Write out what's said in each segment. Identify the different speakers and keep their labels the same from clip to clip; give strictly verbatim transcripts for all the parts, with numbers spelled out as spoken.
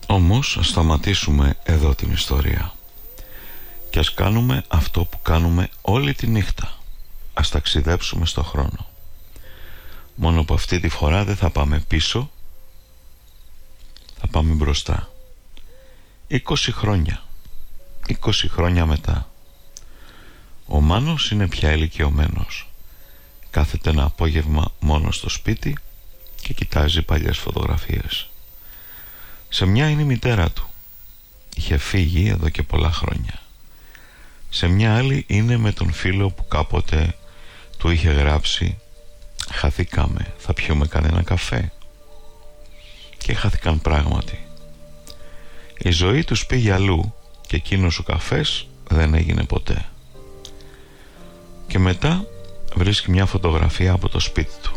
Speaker 1: Όμως ας σταματήσουμε εδώ την ιστορία και ας κάνουμε αυτό που κάνουμε όλη τη νύχτα. Ας ταξιδέψουμε στο χρόνο. Μόνο που αυτή τη φορά δεν θα πάμε πίσω, θα πάμε μπροστά. είκοσι χρόνια. είκοσι χρόνια μετά. Ο Μάνος είναι πια ηλικιωμένος. Κάθεται ένα απόγευμα μόνο στο σπίτι και κοιτάζει παλιές φωτογραφίες. Σε μια είναι η μητέρα του. Είχε φύγει εδώ και πολλά χρόνια. Σε μια άλλη είναι με τον φίλο που κάποτε του είχε γράψει «Χαθήκαμε, θα πιούμε κανένα καφέ». Και χάθηκαν πράγματι. Η ζωή τους πήγε αλλού και εκείνος ο καφές δεν έγινε ποτέ. Και μετά βρίσκει μια φωτογραφία από το σπίτι του,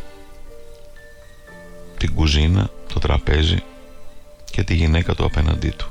Speaker 1: την κουζίνα, το τραπέζι και τη γυναίκα του απέναντί του.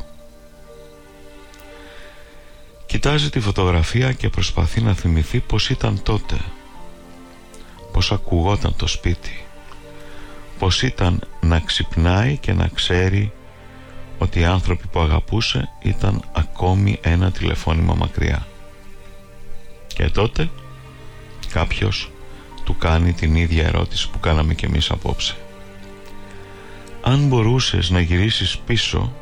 Speaker 1: Κοιτάζει τη φωτογραφία και προσπαθεί να θυμηθεί πως ήταν τότε, πως ακουγόταν το σπίτι, πως ήταν να ξυπνάει και να ξέρει ότι οι άνθρωποι που αγαπούσε ήταν ακόμη ένα τηλεφώνημα μακριά. Και τότε κάποιος του κάνει την ίδια ερώτηση που κάναμε κι εμείς απόψε. Αν μπορούσες να γυρίσεις πίσω